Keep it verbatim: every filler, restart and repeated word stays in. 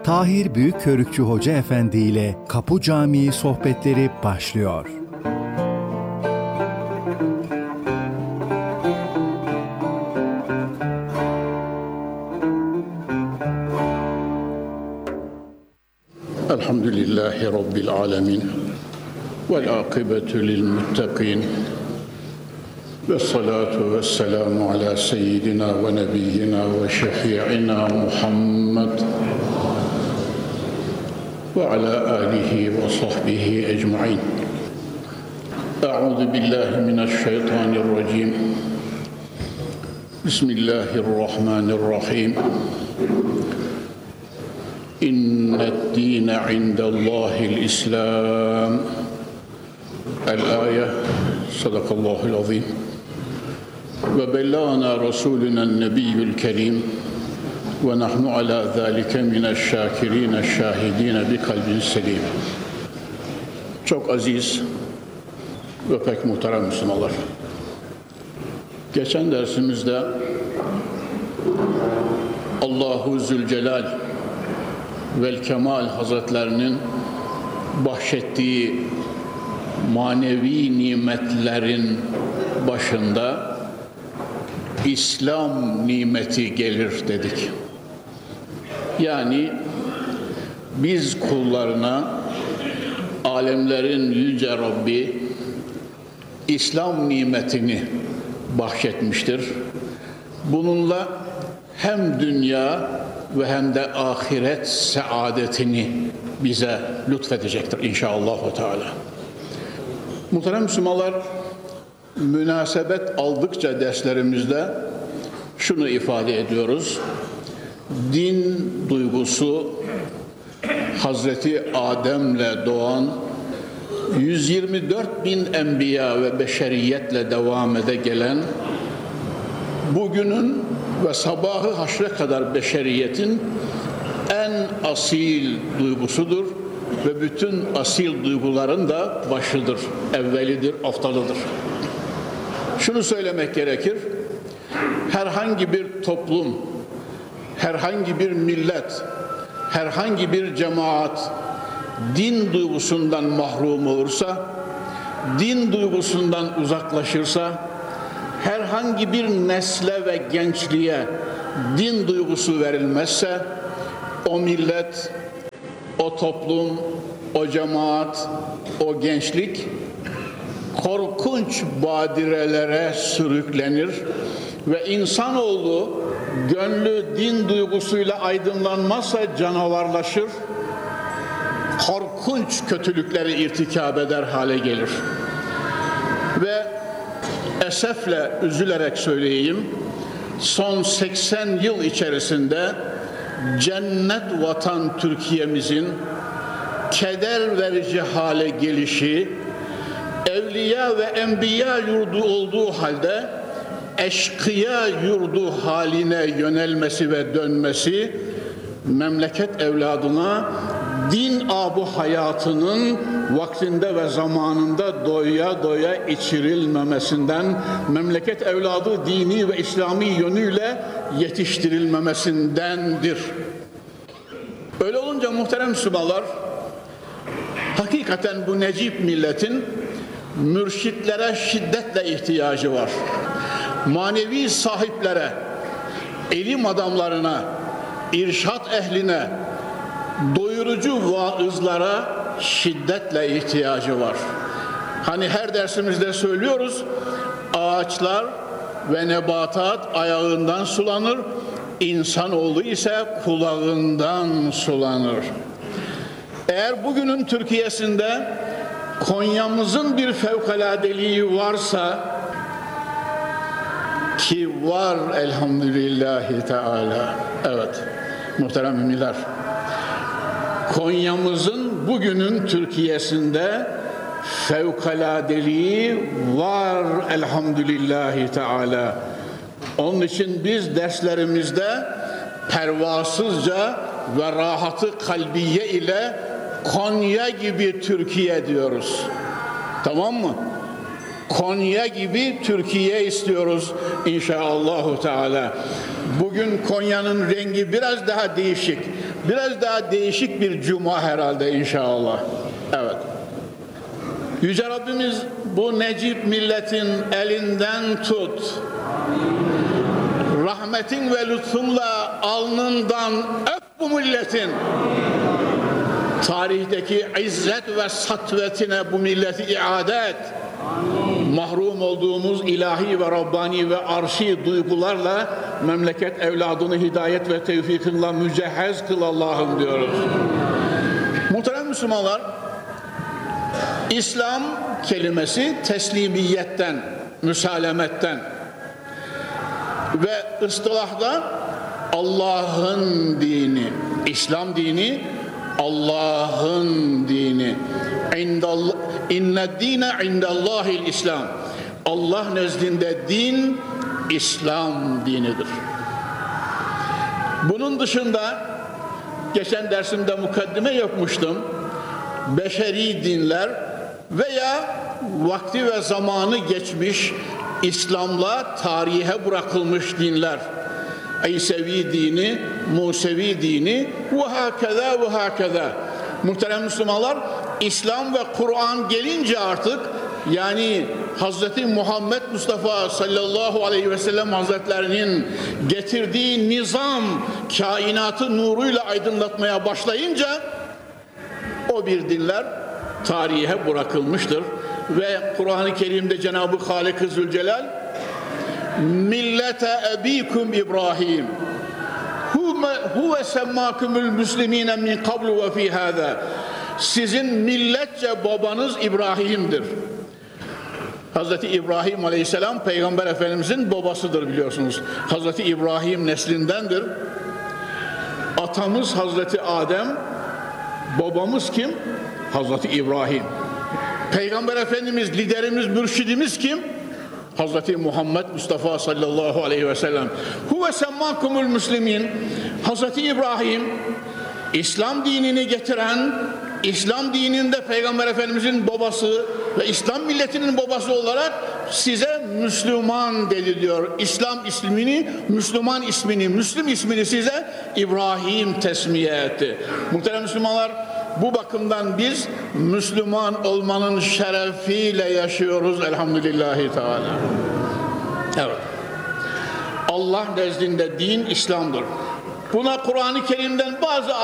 Tahir Büyükkörükçü Hoca Efendi ile Kapı Camii sohbetleri başlıyor. Elhamdülillahi Rabbil alemin. Vel akibetu lil muttakin. Ve salatu ve selamu ala seyyidina ve nebiyyina ve şefi'ina Muhammed ve ala alihi ve sahbihi ecma'in. Eûzu billahi mineşşeytanirracim. Bismillahirrahmanirrahim. İnned-dîne indellâhil İslam. El-âye. Sadakallâhul azîm. Ve bellâna rasûlünen nebiyyül kerîm. Ve nahnu alâ zâlike mineşşâkirîne şâhidîne bi kalbin selîm. Çok aziz ve pek muhterem Müslümanlar. Geçen dersimizde Allahu Zülcelal vel Kemal Hazretlerinin bahşettiği manevi nimetlerin başında İslam nimeti gelir dedik. Yani biz kullarına alemlerin yüce Rabbi İslam nimetini bahşetmiştir. Bununla hem dünya ve hem de ahiret saadetini bize lütfedecektir inşallah Teala. Muhterem Müslümanlar, münasebet aldıkça derslerimizde şunu ifade ediyoruz. Din duygusu Hazreti Adem'le doğan yüz yirmi dört bin enbiya ve beşeriyetle devam ede gelen bugünün ve sabahı haşre kadar beşeriyetin en asil duygusudur ve bütün asil duyguların da başıdır, evvelidir, aftalıdır. Şunu söylemek gerekir, herhangi bir toplum, herhangi bir millet, herhangi bir cemaat din duygusundan mahrum olursa, din duygusundan uzaklaşırsa, herhangi bir nesle ve gençliğe din duygusu verilmezse, o millet, o toplum, o cemaat, o gençlik korkunç badirelere sürüklenir ve insanoğlu gönlü din duygusuyla aydınlanmazsa canavarlaşır, korkunç kötülükleri irtikab eder hale gelir. Ve esefle, üzülerek söyleyeyim, son seksen yıl içerisinde cennet vatan Türkiye'mizin keder verici hale gelişi, evliya ve enbiya yurdu olduğu halde eşkıya yurdu haline yönelmesi ve dönmesi, memleket evladına din abu hayatının vaktinde ve zamanında doya doya içirilmemesinden, memleket evladı dini ve İslami yönüyle yetiştirilmemesindendir. Öyle olunca muhterem Müslümanlar, hakikaten bu necip milletin mürşitlere şiddetle ihtiyacı var. Manevi sahiplere, ilim adamlarına, irşat ehline, doyurucu vaızlara şiddetle ihtiyacı var. Hani her dersimizde söylüyoruz, ağaçlar ve nebatat ayağından sulanır, insanoğlu ise kulağından sulanır. Eğer bugünün Türkiye'sinde Konya'mızın bir fevkaladeliği varsa, ki var elhamdülillahi teala, evet muhterem müminler, Konya'mızın bugünün Türkiye'sinde fevkaladeliği var elhamdülillahi teala. Onun için biz derslerimizde pervasızca ve rahatı kalbiye ile Konya gibi Türkiye diyoruz. Tamam mı? Konya gibi Türkiye istiyoruz inşallahü teala. Bugün Konya'nın rengi biraz daha değişik. Biraz daha değişik bir cuma herhalde inşallah. Evet. Yüce Rabbimiz bu necip milletin elinden tut. Rahmetin ve lütfunla alnından öp bu milletin. Tarihteki izzet ve satvetine bu milleti iade et. Mahrum olduğumuz ilahi ve Rabbani ve arşi duygularla memleket evladını hidayet ve tevfikinle mücehhez kıl Allah'ım diyoruz. Muhterem Müslümanlar, İslam kelimesi teslimiyetten, müsalemetten ve ıstılahda Allah'ın dini, İslam dini Allah'ın dini. İnne dine indallahil İslam. Allah nezdinde din İslam dinidir. Bunun dışında geçen dersimde mukaddime yapmıştım. Beşeri dinler veya vakti ve zamanı geçmiş İslam'la tarihe bırakılmış dinler. İsevi dini, Musevi dini ve hakeza ve hakeza. Muhterem Müslümanlar, İslam ve Kur'an gelince artık, yani Hazreti Muhammed Mustafa sallallahu aleyhi ve sellem Hazretlerinin getirdiği nizam kainatı nuruyla aydınlatmaya başlayınca o bir dinler tarihe bırakılmıştır. Ve Kur'an-ı Kerim'de Cenab-ı Halik-i Zülcelal millete ebikum İbrahim huve semmâkumul müslimîne min kablu ve fî hâzâ. Sizin milletçe babanız İbrahim'dir. Hazreti İbrahim Aleyhisselam Peygamber Efendimizin babasıdır biliyorsunuz. Hazreti İbrahim neslindendir. Atamız Hazreti Adem, babamız kim? Hazreti İbrahim. Peygamber Efendimiz, liderimiz, mürşidimiz kim? Hazreti Muhammed Mustafa sallallahu aleyhi ve sellem. Huve semmâkumul müslimîn. Hazreti İbrahim, İslam dinini getiren, İslam dininde Peygamber Efendimizin babası ve İslam milletinin babası olarak size Müslüman dedi diyor. İslam ismini, Müslüman ismini, Müslüm ismini size İbrahim tesmiye etti. Muhterem Müslümanlar, bu bakımdan biz Müslüman olmanın şerefiyle yaşıyoruz elhamdülillahi teala. Evet. Allah nezdinde din İslam'dır. Buna Kur'an-ı Kerim'den bazı